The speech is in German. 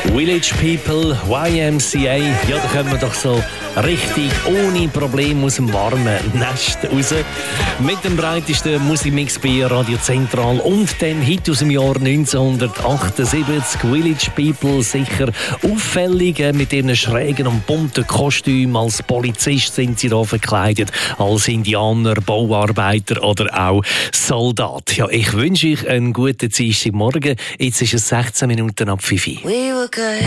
Village People, YMCA, ja, da kommen wir doch so richtig ohne Probleme aus dem warmen Nest raus. Mit dem breitesten Musikmix bei Radio Zentral und dem Hit aus dem Jahr 1978, Village People, sicher auffällig, mit ihren schrägen und bunten Kostümen. Als Polizist sind sie da verkleidet, als Indianer, Bauarbeiter oder auch Soldat. Ja, ich wünsche euch einen guten Dienstagmorgen. Jetzt ist es 16 Minuten ab 5 Uhr. We were good,